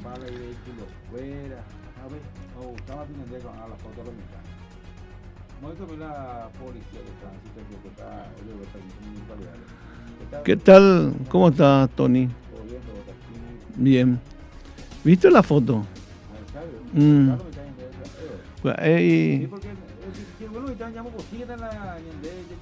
bala y vehículos fuera. A ver, no, estaba atendiendo a la foto de la mitad. No, esto es la policía de tránsito que está, los servicios municipales. ¿Qué tal? ¿Cómo estás, Tony? Todo bien, todo tranquilo. Bien. ¿Viste la foto? Mm. Claro, me está yendo Pues, sí, porque bueno, me están llamando cocina en la